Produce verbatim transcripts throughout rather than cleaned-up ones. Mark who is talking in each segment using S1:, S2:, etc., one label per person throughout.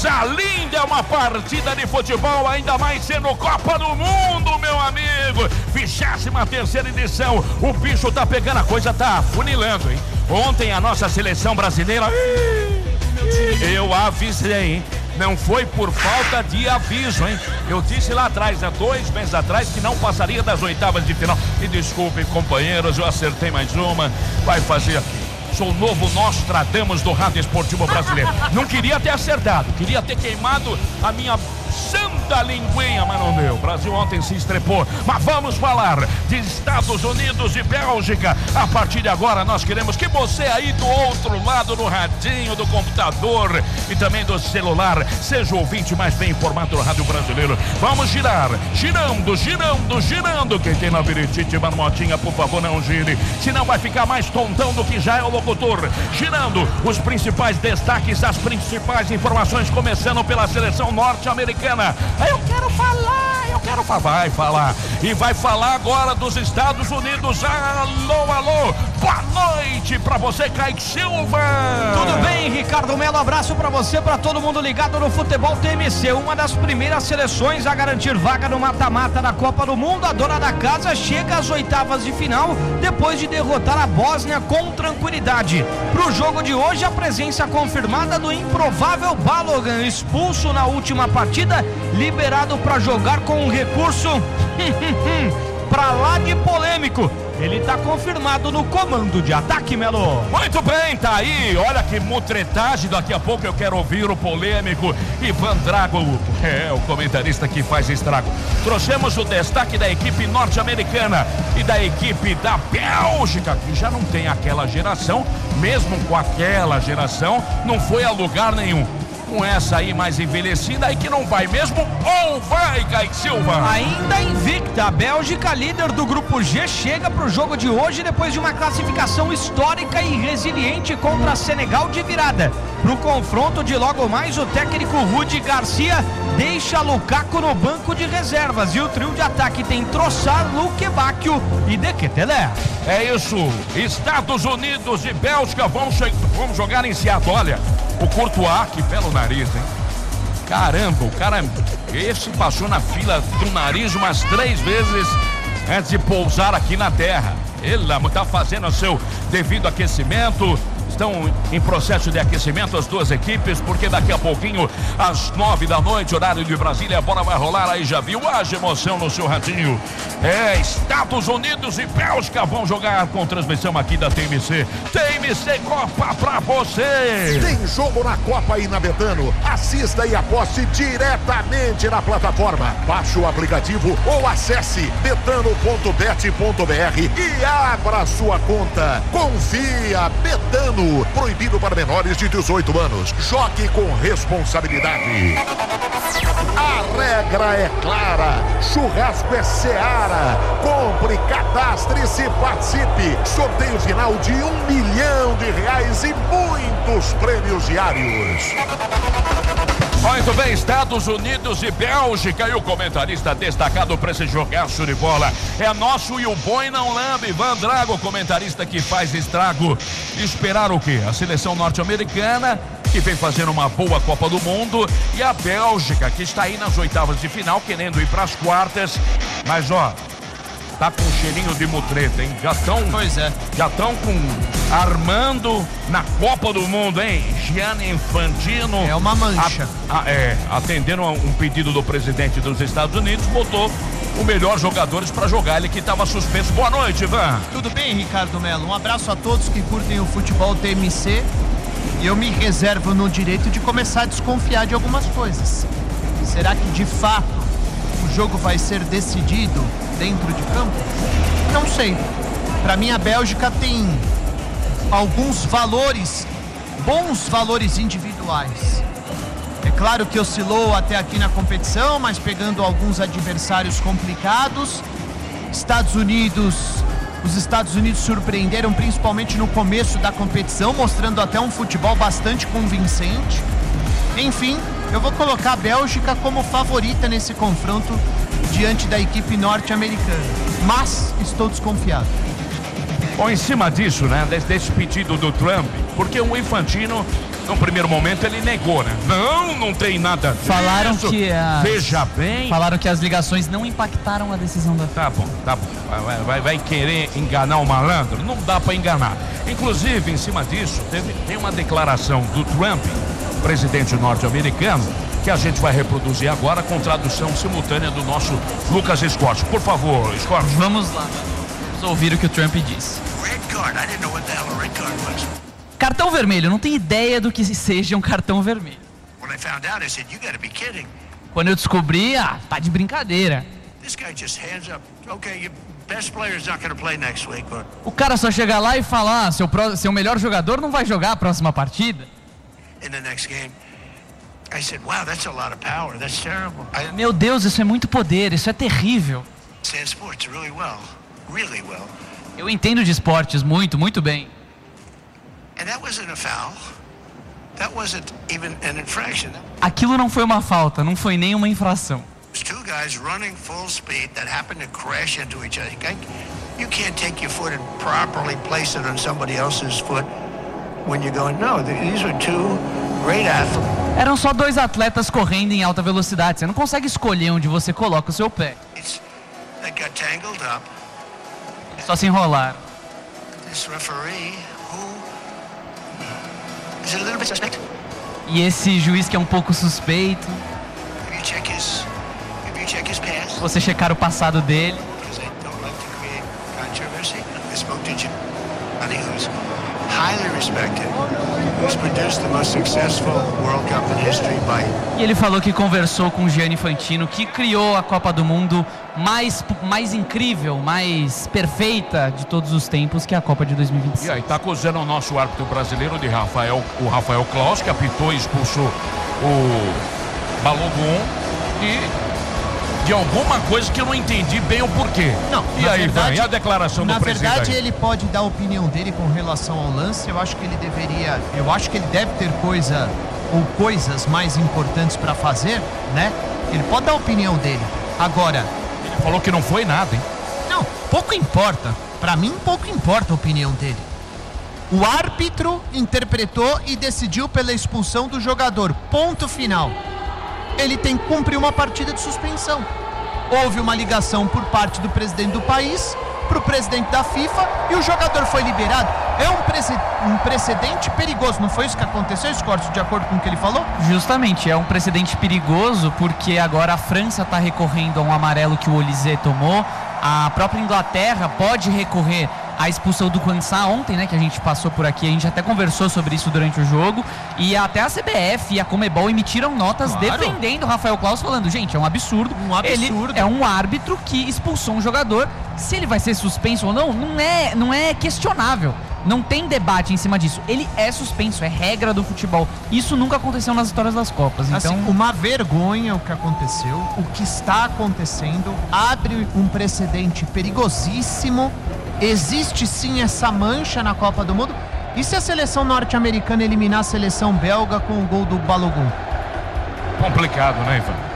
S1: Linda é uma partida de futebol, ainda mais sendo Copa do Mundo, meu amigo. vigésima terceira edição. O bicho tá pegando, a coisa tá funilando, hein? Ontem a nossa seleção brasileira, eu avisei, hein? Não foi por falta de aviso, hein? Eu disse lá atrás, há dois meses atrás, que não passaria das oitavas de final. Me desculpem, companheiros, eu acertei mais uma. Vai fazer aqui. Sou o novo Nostradamus do Rádio Esportivo Brasileiro. Não queria ter acertado, queria ter queimado a minha santa linguinha, mas não deu. O Brasil ontem se estrepou. Mas vamos falar de Estados Unidos e Bélgica. A partir de agora nós queremos que você aí do outro lado do radinho, do computador e também do celular, seja o ouvinte mais bem informado do Rádio Brasileiro. Vamos girar, girando, girando, girando. Quem tem na Viritite, Marmotinha, por favor, não gire, senão vai ficar mais tontão do que já é o locutor. Girando os principais destaques, as principais informações, começando pela seleção norte-americana. Eu quero falar, eu quero falar, vai falar. E vai falar agora dos Estados Unidos. Alô, alô, boa noite pra você, Kaique Silva.
S2: Tudo bem, Ricardo Melo? Abraço pra você, pra todo mundo ligado no Futebol T M C. Uma das primeiras seleções a garantir vaga no mata-mata da Copa do Mundo. A dona da casa chega às oitavas de final depois de derrotar a Bósnia com tranquilidade. Pro jogo de hoje, a presença confirmada do improvável Balogun, expulso na última partida, liberado para jogar com um recurso pra lá de polêmico. Ele tá confirmado no comando de ataque, Melo.
S1: Muito bem, tá aí. Olha que mutretagem. Daqui a pouco eu quero ouvir o polêmico Ivan Drago, é o comentarista que faz estrago. Trouxemos o destaque da equipe norte-americana e da equipe da Bélgica, que já não tem aquela geração. Mesmo com aquela geração, não foi a lugar nenhum. Com essa aí mais envelhecida aí que não vai mesmo, ou vai, Kaique Silva?
S2: Ainda invicta, a Bélgica, líder do grupo G, chega pro jogo de hoje depois de uma classificação histórica e resiliente contra Senegal de virada. No confronto de logo mais, o técnico Rudi Garcia deixa Lukaku no banco de reservas e o trio de ataque tem Trossard, Luque Bacchio e De Ketelaere.
S1: É isso, Estados Unidos e Bélgica vão, vão jogar em Seattle. Olha, o Courtois, que belo nariz, hein? Caramba, o cara, esse passou na fila do nariz umas três vezes antes de pousar aqui na terra. Ele está fazendo o seu devido aquecimento. Estão em processo de aquecimento as duas equipes, porque daqui a pouquinho, às nove da noite, horário de Brasília, a bola vai rolar. Aí já viu, haja emoção no seu radinho. É, Estados Unidos e Bélgica vão jogar com transmissão aqui da T M C. T M C Copa pra você.
S3: Tem jogo na Copa aí na Betano. Assista e aposte diretamente na plataforma. Baixe o aplicativo ou acesse betano ponto bet ponto br e abra sua conta. Confia, Betano. Proibido para menores de dezoito anos. Jogue com responsabilidade. A regra é clara. Churrasco é Seara. Compre, cadastre-se, participe. Sorteio final de um milhão de reais e muitos prêmios diários.
S1: Muito bem, Estados Unidos e Bélgica, e o comentarista destacado para esse jogaço de bola é nosso e o boi não lambe, Ivan Drago, comentarista que faz estrago. Esperar o quê? A seleção norte-americana, que vem fazendo uma boa Copa do Mundo, e a Bélgica, que está aí nas oitavas de final, querendo ir para as quartas, mas ó, tá com um cheirinho de mutreta, hein? Já estão,
S2: pois é,
S1: já estão com armando na Copa do Mundo, hein? Gianni Infantino.
S2: É uma mancha.
S1: A, a, é, atendendo a um pedido do presidente dos Estados Unidos, botou o melhor jogadores para jogar, ele que estava suspenso. Boa noite, Ivan.
S2: Tudo bem, Ricardo Melo? Um abraço a todos que curtem o futebol T M C. E eu me reservo no direito de começar a desconfiar de algumas coisas. Será que de fato o jogo vai ser decidido dentro de campo? Não sei. Para mim a Bélgica tem alguns valores, bons valores individuais. É claro que oscilou até aqui na competição, mas pegando alguns adversários complicados. Estados Unidos, os Estados Unidos surpreenderam principalmente no começo da competição, mostrando até um futebol bastante convincente. Enfim, eu vou colocar a Bélgica como favorita nesse confronto diante da equipe norte-americana, mas estou desconfiado.
S1: Bom, em cima disso, né, desse pedido do Trump, porque o Infantino No primeiro momento ele negou, né? Não, não tem nada disso.
S2: Falaram que as...
S1: Veja bem.
S2: Falaram que as ligações não impactaram a decisão da...
S1: Tá bom, tá bom. Vai, vai, vai querer enganar o malandro? Não dá pra enganar. Inclusive, em cima disso, teve, tem uma declaração do Trump, presidente norte-americano, que a gente vai reproduzir agora com tradução simultânea do nosso Lucas Scott. Por favor, Scott.
S2: Vamos lá. Vamos ouvir o que o Trump disse. Cartão vermelho, não tenho ideia do que seja um cartão vermelho. Quando eu descobri, ah, tá de brincadeira. O cara só chega lá e fala, ah, seu, pro, seu melhor jogador não vai jogar a próxima partida. Meu Deus, isso é muito poder, isso é terrível. Eu entendo de esportes muito, muito bem. Aquilo não foi uma falta, não foi nem uma infração.
S4: Two guys running full speed that happened to crash into each other. You can't take your foot and properly place it on somebody else's foot when you're going. No, these were two great athletes.
S2: Eram só dois atletas correndo em alta velocidade. Você não consegue escolher onde você coloca o seu pé.
S4: They got tangled up.
S2: Só se enrolaram.
S4: This referee, who is a little bit suspect.
S2: E esse juiz que é um pouco suspeito.
S4: If you check his
S2: Se você checar o passado dele. E ele falou que conversou com o Gianni Infantino, que criou a Copa do Mundo mais, mais incrível, mais perfeita de todos os tempos, que é a Copa de dois mil e vinte e seis.
S1: E aí tá acusando o nosso árbitro brasileiro de Rafael, o Rafael Claus, que apitou e expulsou o Balogun e de alguma coisa que eu não entendi bem o porquê. Não, e aí, verdade, vai, a declaração do presidente?
S2: Na verdade, ele pode dar a opinião dele com relação ao lance. Eu acho que ele deveria, eu acho que ele deve ter coisa ou coisas mais importantes para fazer, né? Ele pode dar a opinião dele. Agora,
S1: ele falou que não foi nada, hein?
S2: Não, pouco importa. Para mim, pouco importa a opinião dele. O árbitro interpretou e decidiu pela expulsão do jogador. Ponto final. Ele tem que cumprir uma partida de suspensão. Houve uma ligação por parte do presidente do país para o presidente da FIFA e o jogador foi liberado. É um, prece- um precedente perigoso, não foi isso que aconteceu, Scott, de acordo com o que ele falou? Justamente, é um precedente perigoso porque agora a França está recorrendo a um amarelo que o Olysée tomou. A própria Inglaterra pode recorrer à expulsão do Quansah ontem, né, que a gente passou por aqui, a gente até conversou sobre isso durante o jogo, e até a C B F e a Conmebol emitiram notas claro. defendendo o Rafael Claus, falando, gente, é um absurdo,
S5: um absurdo.
S2: Ele é um árbitro que expulsou um jogador, se ele vai ser suspenso ou não, não é, não é questionável. Não tem debate em cima disso. Ele é suspenso, é regra do futebol. Isso nunca aconteceu nas histórias das Copas. Então,
S5: assim, uma vergonha o que aconteceu, o que está acontecendo, abre um precedente perigosíssimo. Existe sim essa mancha na Copa do Mundo. E se a seleção norte-americana eliminar a seleção belga com o gol do Balogun?
S1: Complicado, né, Ivan?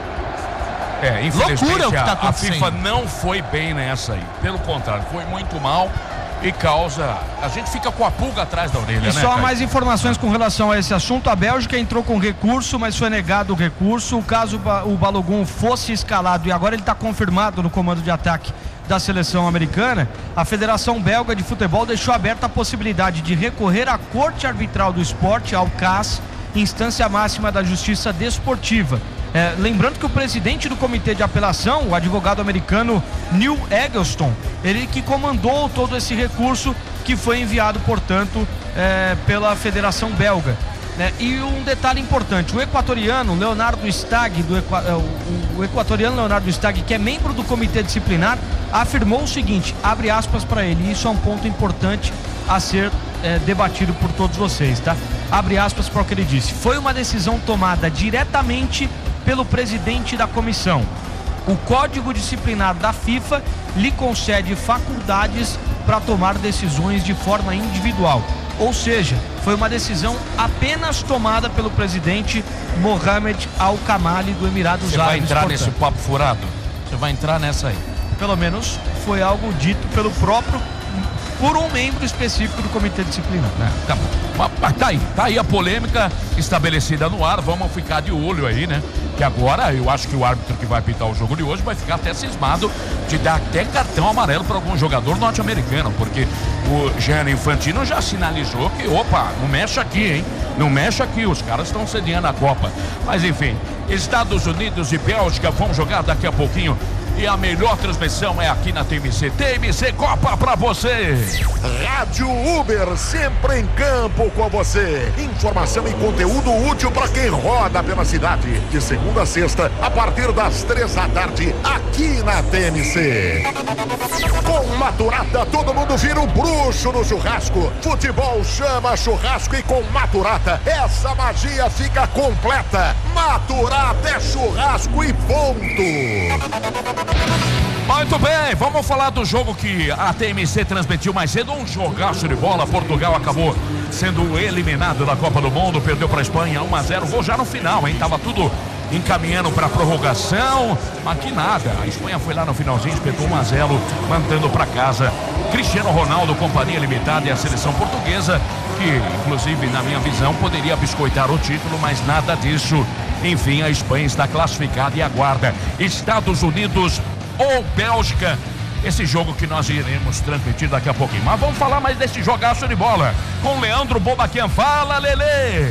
S1: É, infelizmente
S5: Loucura o que tá
S1: a, a
S5: acontecendo.
S1: FIFA não foi bem nessa aí. Pelo contrário, foi muito mal. E causa... A gente fica com a pulga atrás da orelha,
S6: e
S1: né?
S6: só
S1: Caio?
S6: mais informações com relação a esse assunto. A Bélgica entrou com recurso, mas foi negado o recurso. Caso o Balogun fosse escalado, e agora ele está confirmado no comando de ataque da seleção americana, a Federação Belga de Futebol deixou aberta a possibilidade de recorrer à Corte Arbitral do Esporte, ao C A S, instância máxima da Justiça Desportiva. É, lembrando que o presidente do comitê de apelação, o advogado americano Neil Eggleston, ele que comandou todo esse recurso que foi enviado, portanto, é, pela Federação Belga. Né? E um detalhe importante, o equatoriano Leonardo Stagg, do Equa... o, o equatoriano Leonardo Stagg, que é membro do comitê disciplinar, afirmou o seguinte, abre aspas para ele, e isso é um ponto importante a ser é, debatido por todos vocês, tá? Abre aspas para o que ele disse, foi uma decisão tomada diretamente pelo presidente da comissão. O Código Disciplinar da FIFA lhe concede faculdades para tomar decisões de forma individual. Ou seja, foi uma decisão apenas tomada pelo presidente Mohamed Al-Kamali do Emirados
S1: Você vai
S6: Árabes.
S1: entrar
S6: portanto.
S1: nesse papo furado? Você vai entrar nessa aí?
S6: Pelo menos foi algo dito pelo próprio por um membro específico do comitê disciplinar.
S1: É, tá, mas tá aí, tá aí a polêmica estabelecida no ar, vamos ficar de olho aí, né? Que agora eu acho que o árbitro que vai apitar o jogo de hoje vai ficar até cismado de dar até cartão amarelo para algum jogador norte-americano, porque o Gianni Infantino já sinalizou que, opa, não mexe aqui, hein? Não mexe aqui, os caras estão sediando a Copa. Mas enfim, Estados Unidos e Bélgica vão jogar daqui a pouquinho. E a melhor transmissão é aqui na T M C. T M C Copa pra você.
S3: Rádio Uber, sempre em campo com você. Informação e conteúdo útil para quem roda pela cidade. De segunda a sexta, a partir das três da tarde, aqui na T M C. Com Maturata, todo mundo vira um bruxo no churrasco. Futebol chama churrasco e com Maturata, essa magia fica completa. Maturata é churrasco e ponto.
S1: Muito bem, vamos falar do jogo que a T M C transmitiu mais cedo, um jogaço de bola. Portugal acabou sendo eliminado da Copa do Mundo, perdeu para a Espanha um a zero, gol já no final, hein? Tava tudo encaminhando para prorrogação, mas que nada, a Espanha foi lá no finalzinho, espetou um a zero, mandando para casa. Cristiano Ronaldo, Companhia Limitada e a seleção portuguesa, que inclusive na minha visão poderia biscoitar o título, mas nada disso. Enfim, a Espanha está classificada e aguarda Estados Unidos ou Bélgica, esse jogo que nós iremos transmitir daqui a pouquinho. Mas vamos falar mais desse jogaço de bola com Leandro Bobaquian. Fala, Lelê!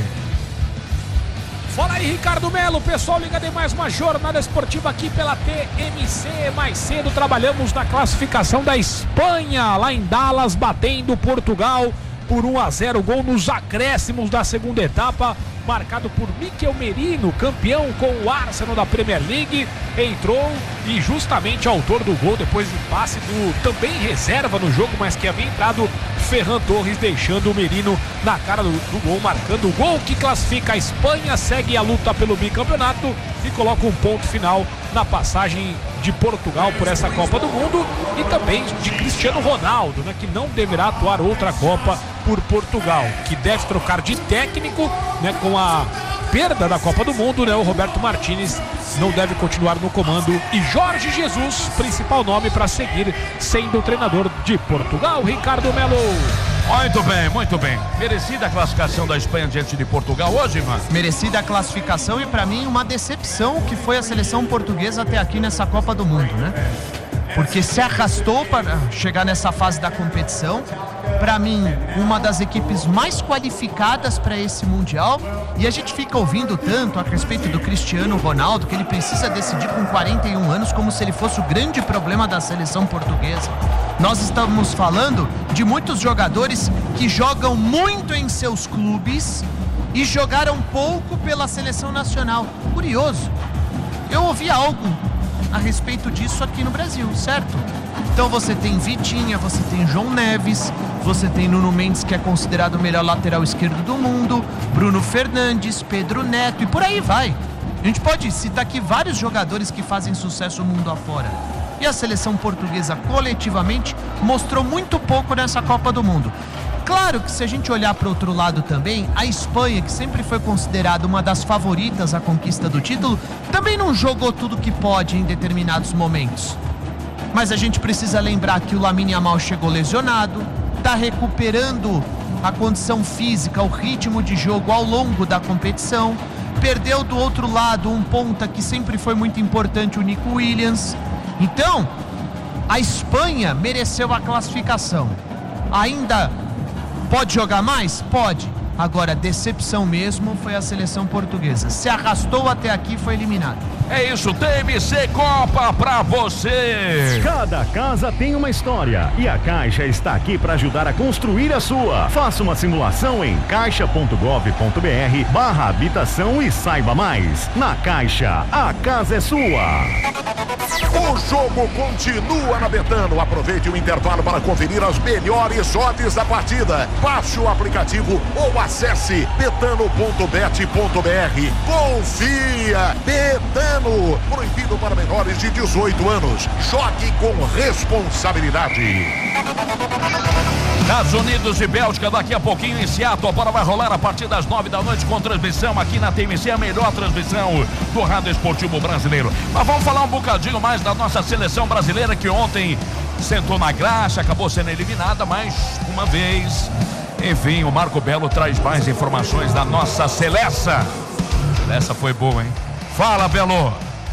S7: Fala aí, Ricardo Melo, pessoal, liga em mais uma jornada esportiva aqui pela T M C. Mais cedo trabalhamos na classificação da Espanha, lá em Dallas, batendo Portugal por um a zero, gol nos acréscimos da segunda etapa, marcado por Mikel Merino, campeão com o Arsenal da Premier League, entrou e justamente autor do gol depois de passe do também reserva no jogo, mas que havia entrado, Ferran Torres, deixando o Merino na cara do, do gol, marcando o gol que classifica a Espanha, segue a luta pelo bicampeonato e coloca um ponto final na passagem de Portugal por essa Copa do Mundo e também de Cristiano Ronaldo, né, que não deverá atuar outra Copa por Portugal, que deve trocar de técnico, né, com a perda da Copa do Mundo, né, o Roberto Martínez não deve continuar no comando e Jorge Jesus, principal nome para seguir sendo o treinador de Portugal. Ricardo Melo.
S1: Muito bem, muito bem. Merecida a classificação da Espanha diante de Portugal hoje, mano?
S5: Merecida a classificação e para mim uma decepção que foi a seleção portuguesa até aqui nessa Copa do Mundo, né? Porque se arrastou para chegar nessa fase da competição. Para mim, uma das equipes mais qualificadas para esse Mundial. E a gente fica ouvindo tanto a respeito do Cristiano Ronaldo, que ele precisa decidir com quarenta e um anos, como se ele fosse o grande problema da seleção portuguesa. Nós estamos falando de muitos jogadores que jogam muito em seus clubes e jogaram pouco pela seleção nacional. Curioso. Eu ouvi algo a respeito disso aqui no Brasil, certo? Então você tem Vitinha, você tem João Neves, você tem Nuno Mendes, que é considerado o melhor lateral esquerdo do mundo, Bruno Fernandes, Pedro Neto e por aí vai. A gente pode citar aqui vários jogadores que fazem sucesso mundo afora. E a seleção portuguesa coletivamente mostrou muito pouco nessa Copa do Mundo. Claro que se a gente olhar para o outro lado também, a Espanha, que sempre foi considerada uma das favoritas à conquista do título, também não jogou tudo que pode em determinados momentos. Mas a gente precisa lembrar que o Lamine Yamal chegou lesionado, está recuperando a condição física, o ritmo de jogo ao longo da competição, perdeu do outro lado um ponta que sempre foi muito importante, o Nico Williams. Então, a Espanha mereceu a classificação. Ainda pode jogar mais? Pode. Agora, decepção mesmo foi a seleção portuguesa. Se arrastou até aqui e foi eliminado.
S1: É isso, T M C Copa pra você.
S8: Cada casa tem uma história e a Caixa está aqui para ajudar a construir a sua. Faça uma simulação em caixa ponto gov ponto br barra habitação e saiba mais. Na Caixa, a casa é sua.
S3: O jogo continua na Betano. Aproveite o intervalo para conferir as melhores odds da partida. Baixe o aplicativo ou acesse betano ponto bet ponto br. Confia, Betano. Proibido para menores de dezoito anos. Jogue com responsabilidade.
S1: Estados Unidos e Bélgica daqui a pouquinho em Seattle. A bola vai rolar a partir das nove da noite com transmissão aqui na T M C, a melhor transmissão do Rádio Esportivo Brasileiro. Mas vamos falar um bocadinho mais da nossa seleção brasileira, que ontem sentou na graxa, acabou sendo eliminada mais uma vez. Enfim, o Marco Belo traz mais informações da nossa Celessa. Essa foi boa, hein? Fala, Belo.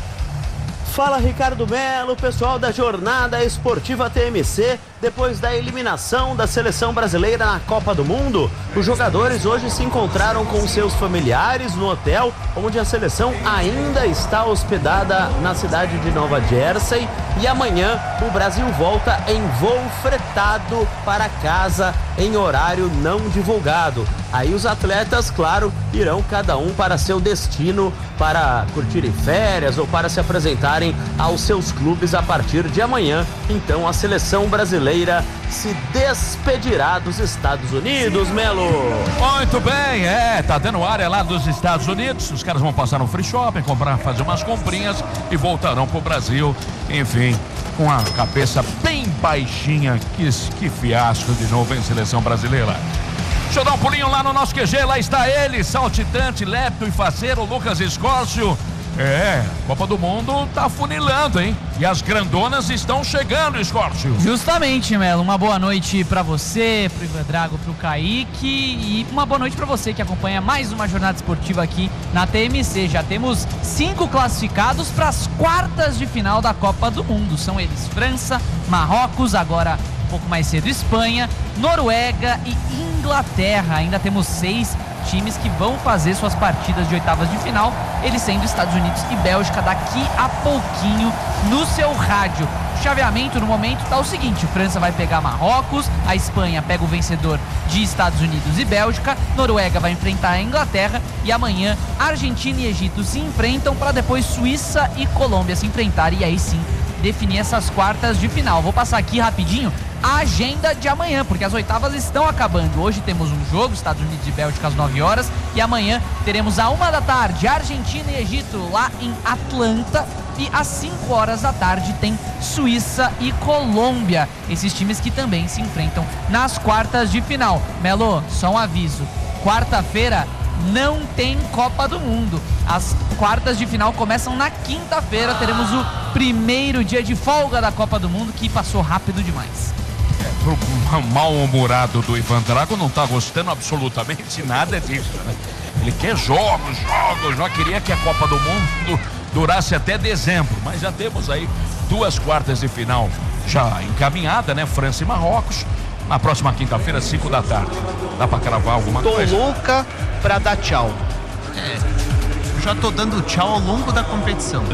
S9: Fala, Ricardo Melo, pessoal da Jornada Esportiva T M C. Depois da eliminação da seleção brasileira na Copa do Mundo, os jogadores hoje se encontraram com seus familiares no hotel onde a seleção ainda está hospedada na cidade de Nova Jersey. E amanhã o Brasil volta em voo fretado para casa em horário não divulgado. Aí os atletas, claro, irão cada um para seu destino para curtirem férias ou para se apresentarem aos seus clubes a partir de amanhã. Então a seleção brasileira se despedirá dos Estados Unidos, Melo.
S1: Muito bem, é, tá dando área lá dos Estados Unidos. Os caras vão passar no free shopping, comprar, fazer umas comprinhas e voltarão pro Brasil. Enfim, com a cabeça bem baixinha. Que, que fiasco de novo em seleção brasileira. Deixa eu dar um pulinho lá no nosso Q G, lá está ele, saltitante, lepto e faceiro, Lucas Escórcio. É, Copa do Mundo tá funilando, hein? E as grandonas estão chegando, Escórcio.
S10: Justamente, Melo, uma boa noite pra você, pro Ivan Drago, pro Kaique e uma boa noite pra você que acompanha mais uma jornada esportiva aqui na T M C. Já temos cinco classificados para as quartas de final da Copa do Mundo. São eles França, Marrocos, agora um pouco mais cedo Espanha, Noruega e Inglaterra. Ainda temos seis times que vão fazer suas partidas de oitavas de final, eles sendo Estados Unidos e Bélgica daqui a pouquinho no seu rádio. O chaveamento no momento tá o seguinte: França vai pegar Marrocos, a Espanha pega o vencedor de Estados Unidos e Bélgica, Noruega vai enfrentar a Inglaterra e amanhã Argentina e Egito se enfrentam para depois Suíça e Colômbia se enfrentarem e aí sim definir essas quartas de final. Vou passar aqui rapidinho a agenda de amanhã, porque as oitavas estão acabando. Hoje temos um jogo, Estados Unidos e Bélgica às nove horas, e amanhã teremos à uma da tarde Argentina e Egito lá em Atlanta, e às cinco horas da tarde tem Suíça e Colômbia, esses times que também se enfrentam nas quartas de final. Melo, só um aviso, quarta-feira não tem Copa do Mundo. As quartas de final começam na quinta-feira. Teremos o primeiro dia de folga da Copa do Mundo, que passou rápido demais.
S1: É, pro mal-humorado do Ivan Drago não tá gostando absolutamente nada disso, né? Ele quer jogos, jogos, já queria que a Copa do Mundo durasse até dezembro, mas já temos aí duas quartas de final já encaminhada, né? França e Marrocos. Na próxima quinta-feira, cinco da tarde. Dá pra cravar alguma
S2: tô
S1: coisa?
S2: Tô louca pra dar tchau. É, eu já tô dando tchau ao longo da competição.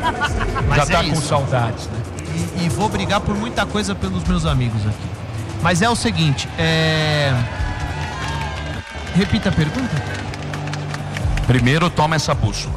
S1: É.
S2: Mas
S1: já tá
S2: é
S1: com
S2: isso.
S1: saudades, né?
S2: E, e vou brigar por muita coisa pelos meus amigos aqui. Mas é o seguinte, é... Repita a pergunta.
S1: Primeiro toma essa bússola.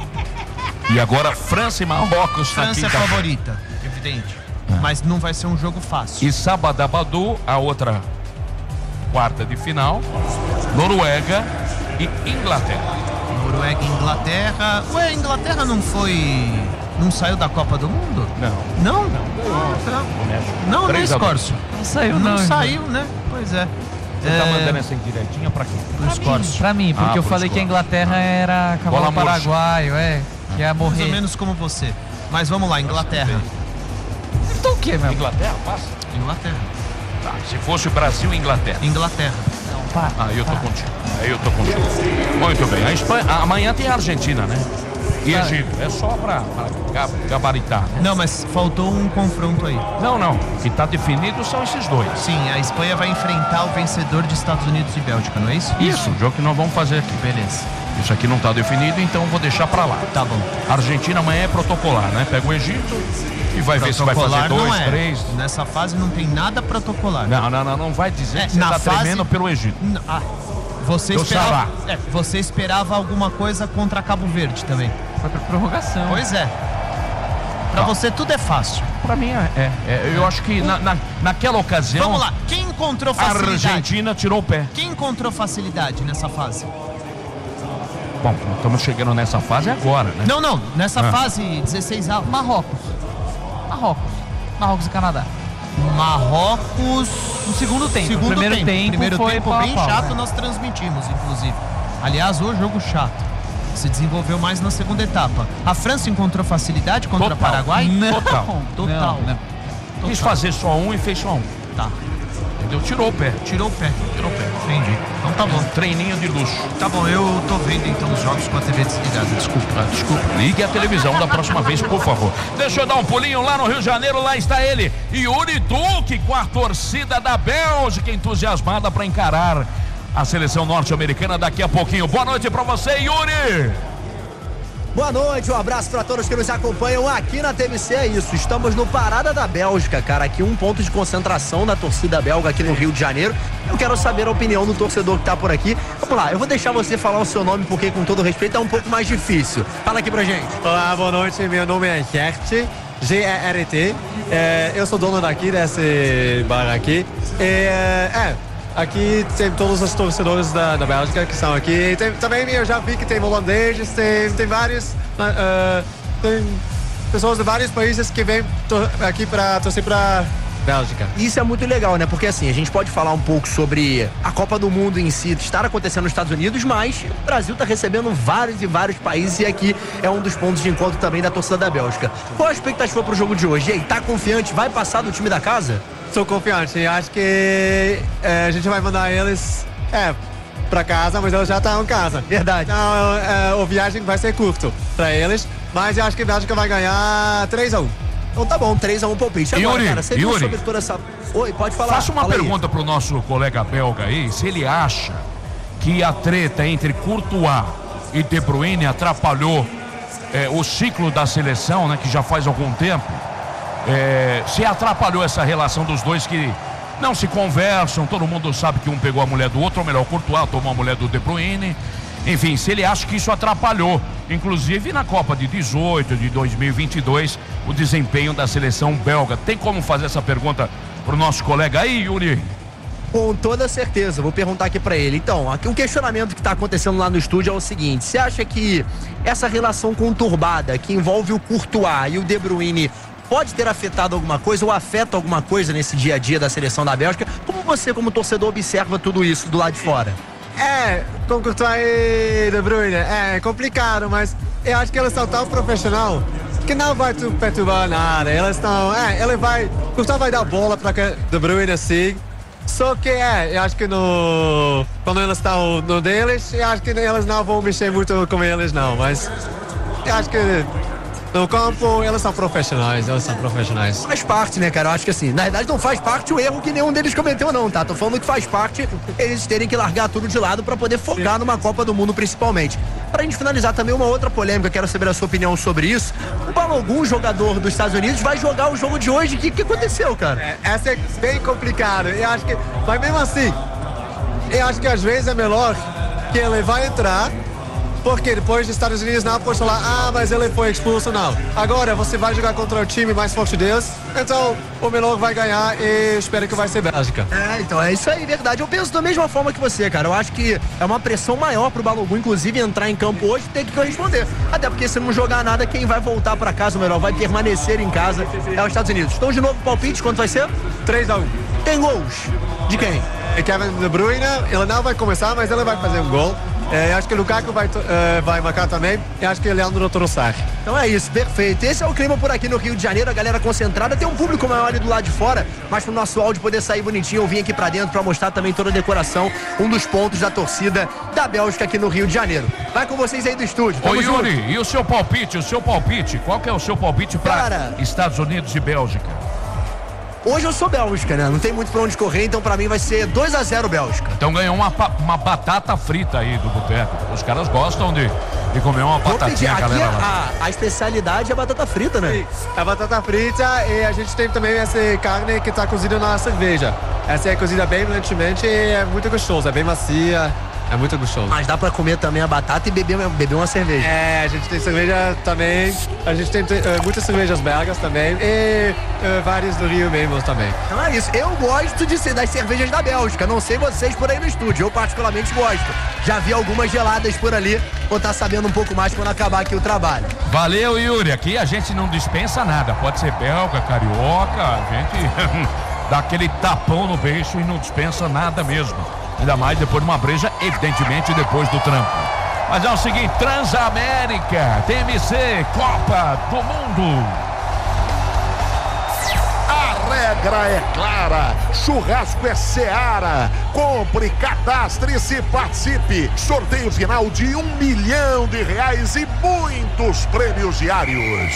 S1: E agora França e Marrocos.
S2: França é favorita, evidente. Mas não vai ser um jogo fácil.
S1: E Sabadabadu, a outra quarta de final, Noruega e Inglaterra.
S2: Noruega e Inglaterra. Ué, a Inglaterra não foi... Não saiu da Copa do Mundo?
S1: Não.
S2: Não? Não, não, não, Escórcio.
S10: Não saiu,
S2: não.
S10: Não
S2: saiu, né? Pois é.
S1: Você
S2: é...
S1: tá mandando essa indiretinha pra quê?
S10: Pro Escórcio. Pra mim, porque ah, eu falei Escórcio. Que a Inglaterra era cavalo paraguaio, é, que ia morrer.
S2: Mais ou menos como você. Mas vamos lá, Inglaterra.
S10: Então o que, meu?
S1: Inglaterra, passa?
S2: Inglaterra.
S1: Tá, se fosse o Brasil, Inglaterra.
S2: Inglaterra.
S10: Não, pá.
S1: Ah, eu tô pá. contigo. Aí eu tô contigo. Muito bem. A Espanha, amanhã tem a Argentina, né? E ah. Egito. É só pra, pra gabaritar. Né?
S2: Não, mas faltou um confronto aí.
S1: Não, não. O que tá definido são esses dois.
S2: Sim, a Espanha vai enfrentar o vencedor de Estados Unidos e Bélgica, não é isso?
S1: Isso, o jogo que nós vamos fazer aqui.
S2: Beleza.
S1: Isso aqui não tá definido, então vou deixar pra lá.
S2: Tá bom.
S1: A Argentina amanhã é protocolar, né? Pega o Egito e vai ver se vai fazer dois,
S2: é.
S1: três.
S2: Nessa fase não tem nada protocolar.
S1: Não, não, não, não vai dizer é, que você tá fase... tremendo pelo Egito.
S2: N ah, você esperava, é, você esperava alguma coisa contra Cabo Verde também.
S10: Foi pra prorrogação.
S2: Pois é. Pra tá. você tudo é fácil.
S1: Pra mim é. é, é eu acho que na, na, naquela ocasião.
S2: Vamos lá, quem encontrou facilidade?
S1: A Argentina tirou o pé.
S2: Quem encontrou facilidade nessa fase?
S1: Bom, estamos chegando nessa fase agora, né?
S2: Não, não, nessa ah. fase dezesseis A.
S10: Marrocos. Marrocos. Marrocos e Canadá.
S2: Marrocos.
S10: No segundo tempo.
S2: Segundo
S10: primeiro tempo.
S2: tempo primeiro
S10: foi
S2: tempo
S10: pau
S2: bem
S10: pau,
S2: chato,
S10: né?
S2: Nós transmitimos, inclusive. Aliás, o jogo chato. Se desenvolveu mais na segunda etapa. A França encontrou facilidade contra o Paraguai?
S10: Não.
S1: Total.
S2: Total.
S10: Não, não.
S1: Quis fazer só um e fez só um.
S5: Tá.
S1: Entendeu? Tirou o pé.
S5: Tirou o pé, tirou o pé. Entendi. Então tá bom.
S1: Um treininho de luxo.
S5: Tá bom, eu tô vendo então os jogos com a T V desligada. Desculpa.
S1: Desculpa. Ligue a televisão da próxima vez, por favor. Deixa eu dar um pulinho lá no Rio de Janeiro. Lá está ele, Yuri Duque, com a torcida da Bélgica entusiasmada para encarar a seleção norte-americana daqui a pouquinho. Boa noite para você, Yuri.
S11: Boa noite, um abraço para todos que nos acompanham aqui na T M C. É isso, estamos no Parada da Bélgica, cara. Aqui um ponto de concentração da torcida belga aqui no Rio de Janeiro. Eu quero saber a opinião do torcedor que tá por aqui. Vamos lá, eu vou deixar você falar o seu nome porque, com todo respeito, é um pouco mais difícil. Fala aqui pra gente.
S12: Olá, boa noite. Meu nome é Gert, G E R T. É, eu sou dono daqui, desse bar aqui. É, é aqui tem todos os torcedores da, da Bélgica que estão aqui. Tem, também eu já vi que tem holandeses, tem, tem vários. Uh, tem pessoas de vários países que vêm aqui para torcer para Bélgica.
S11: Isso é muito legal, né? Porque assim, a gente pode falar um pouco sobre a Copa do Mundo em si estar acontecendo nos Estados Unidos, mas o Brasil está recebendo vários e vários países e aqui é um dos pontos de encontro também da torcida da Bélgica. Qual a expectativa para o jogo de hoje? E aí, tá confiante? Vai passar do time da casa?
S12: Sou confiante. Acho que é, a gente vai mandar eles é, para casa, mas eles já estão em casa.
S11: Verdade.
S12: Então, é, a viagem vai ser curto para eles, mas eu acho que a Bélgica vai ganhar três a um.
S11: Então tá bom, três a um palpite. Agora,
S1: Yuri,
S11: cara, você
S1: Yuri,
S11: viu sobre toda essa... Oi, pode falar.
S1: Faça uma
S11: Fala
S1: pergunta
S11: aí.
S1: pro nosso colega belga aí, se ele acha que a treta entre Courtois e De Bruyne atrapalhou é, o ciclo da seleção, né, que já faz algum tempo. É, se atrapalhou essa relação dos dois que não se conversam, todo mundo sabe que um pegou a mulher do outro, ou melhor, o Courtois tomou a mulher do De Bruyne. Enfim, se ele acha que isso atrapalhou, inclusive na Copa de dezoito, de dois mil e vinte e dois, o desempenho da seleção belga. Tem como fazer essa pergunta pro nosso colega aí, Yuri?
S11: Com toda certeza, vou perguntar aqui pra ele. Então, aqui um questionamento que tá acontecendo lá no estúdio é o seguinte: você acha que essa relação conturbada que envolve o Courtois e o De Bruyne pode ter afetado alguma coisa ou afeta alguma coisa nesse dia a dia da seleção da Bélgica? Como você, como torcedor, observa tudo isso do lado de fora?
S12: É, com Courtois e De Bruyne, é complicado, mas eu acho que eles são tão profissionais que não vai perturbar nada. Eles estão, é, ele vai, Courtois vai dar bola para que De Bruyne assim. Só que é, eu acho que no, quando eles estão no deles, eu acho que eles não vão mexer muito com eles não, mas eu acho que no campo, eles são profissionais, eles são profissionais.
S11: Faz parte, né, cara? Eu acho que assim, na verdade não faz parte o erro que nenhum deles cometeu, não, tá? Tô falando que faz parte eles terem que largar tudo de lado pra poder focar numa Copa do Mundo, principalmente. Pra gente finalizar também uma outra polêmica, quero saber a sua opinião sobre isso. O Balogun, jogador dos Estados Unidos, vai jogar o jogo de hoje. O que, que aconteceu, cara?
S12: É, essa é bem complicada. Eu acho que, mas mesmo assim, eu acho que às vezes é melhor que ele vai entrar. Porque depois dos Estados Unidos não pode falar, ah, mas ele foi expulso, não. Agora você vai jogar contra o time mais forte deles, então o melhor vai ganhar e espero que vai ser Bélgica.
S11: É, então é isso aí, verdade. Eu penso da mesma forma que você, cara. Eu acho que é uma pressão maior pro Balogun, inclusive, entrar em campo hoje e ter que corresponder. Até porque se não jogar nada, quem vai voltar pra casa, o melhor, vai permanecer em casa, é os Estados Unidos. Então, de novo, palpite, quanto vai ser?
S12: três a um.
S11: Tem gols? De quem?
S12: E Kevin De Bruyne, ele não vai começar, mas ele vai fazer um gol. É, acho que o Lukaku vai, uh, vai marcar também. E acho que o Leandro Trossard.
S11: Então é isso, perfeito. Esse é o clima por aqui no Rio de Janeiro. A galera concentrada. Tem um público maior ali do lado de fora. Mas pro nosso áudio poder sair bonitinho, eu vim aqui pra dentro pra mostrar também toda a decoração. Um dos pontos da torcida da Bélgica aqui no Rio de Janeiro. Vai com vocês aí do estúdio.
S1: Ô Yuri, junto. E o seu palpite? O seu palpite? Qual que é o seu palpite pra Cara, Estados Unidos e Bélgica?
S11: Hoje eu sou Bélgica, né? Não tem muito pra onde correr, então pra mim vai ser dois a zero Bélgica.
S1: Então ganhou uma, uma batata frita aí do boteco. Os caras gostam de, de comer uma batatinha,
S11: aqui
S1: galera.
S11: A, a especialidade é a batata frita, né?
S12: Sim, a batata frita e a gente tem também essa carne que tá cozida na cerveja. Essa é cozida bem lentemente e é muito gostosa, é bem macia. É muito gostoso.
S11: Mas dá pra comer também a batata e beber, beber uma cerveja.
S12: É, a gente tem cerveja também. A gente tem uh, muitas cervejas belgas também. E uh, várias do Rio mesmo também.
S11: Então é isso. Eu gosto de ser das cervejas da Bélgica. Não sei vocês por aí no estúdio. Eu particularmente gosto. Já vi algumas geladas por ali. Vou estar sabendo um pouco mais quando acabar aqui o trabalho.
S1: Valeu, Yuri. Aqui a gente não dispensa nada. Pode ser belga, carioca. A gente dá aquele tapão no beiço e não dispensa nada mesmo. Ainda mais depois de uma breja, evidentemente depois do trampo. Mas é o seguinte, Transamérica, T M C, Copa do Mundo.
S3: regra é clara, churrasco é Seara. Compre, cadastre e se participe. Sorteio final de um milhão de reais e muitos prêmios diários.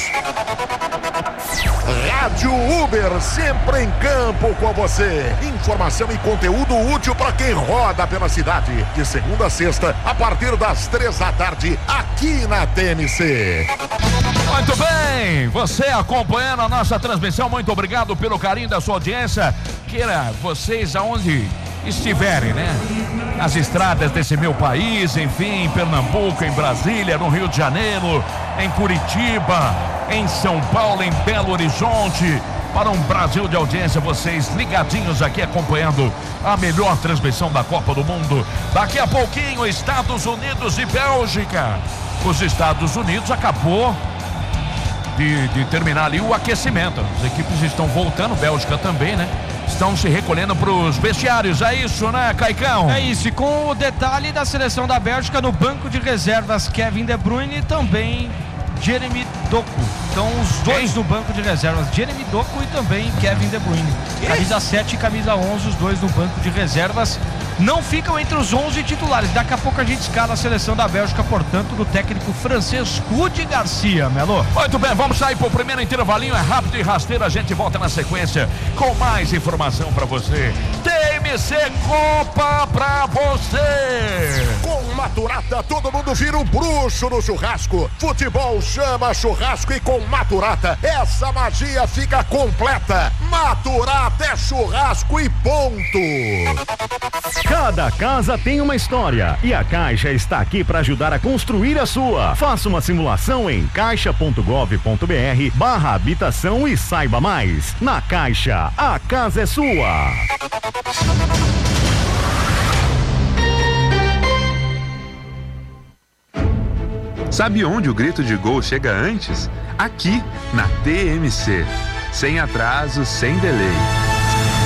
S3: Rádio Uber, sempre em campo com você. Informação e conteúdo útil para quem roda pela cidade. De segunda a sexta, a partir das três da tarde, aqui na T M C.
S1: Muito bem, você acompanhando a nossa transmissão, muito obrigado pelo carinho da sua audiência. Queira vocês aonde estiverem, né? Nas estradas desse meu país, enfim, em Pernambuco, em Brasília, no Rio de Janeiro, em Curitiba, em São Paulo, em Belo Horizonte, para um Brasil de audiência, vocês ligadinhos aqui acompanhando a melhor transmissão da Copa do Mundo. Daqui a pouquinho, Estados Unidos e Bélgica. Os Estados Unidos acabou de, de terminar ali o aquecimento. As equipes estão voltando, Bélgica também, né? Estão se recolhendo para os vestiários, é isso, né, Caicão?
S6: É isso, e com o detalhe da seleção da Bélgica no banco de reservas, Kevin De Bruyne e também Jeremy Doku. Então os dois Quem? no banco de reservas, Jeremy Doku e também Kevin De Bruyne. Quem? Camisa sete e camisa onze, os dois no banco de reservas. Não ficam entre os onze titulares. Daqui a pouco a gente escala a seleção da Bélgica, portanto, do técnico francês Rudi Garcia, Melo.
S1: Muito bem, vamos sair pro primeiro intervalinho, é rápido e rasteiro, a gente volta na sequência com mais informação pra você. T M C Copa pra você.
S3: Com Maturata, todo mundo vira um bruxo no churrasco. Futebol chama churrasco e com Maturata, essa magia fica completa. Maturata é churrasco e ponto.
S8: Cada casa tem uma história e a Caixa está aqui para ajudar a construir a sua. Faça uma simulação em caixa ponto gov ponto br barra habitação e saiba mais. Na Caixa, a casa é sua.
S13: Sabe onde o grito de gol chega antes? Aqui, na T M C. Sem atraso, sem delay.